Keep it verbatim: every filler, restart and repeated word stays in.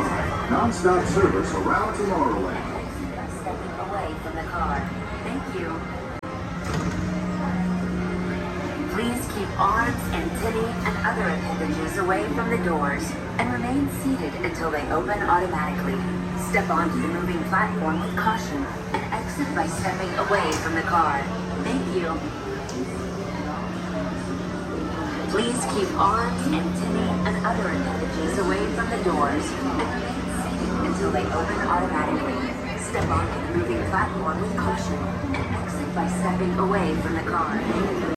line. Non-stop service around Tomorrowland. Stepping away from the car. Thank you. Please keep arms, antennae, and other appendages away from the doors and remain seated until they open automatically. Step onto the moving platform with caution and exit by stepping away from the car. Thank you. Please keep arms, antennae, and other appendages away from the doors and remain seated until they open automatically. Step onto the moving platform with caution and exit by stepping away from the car.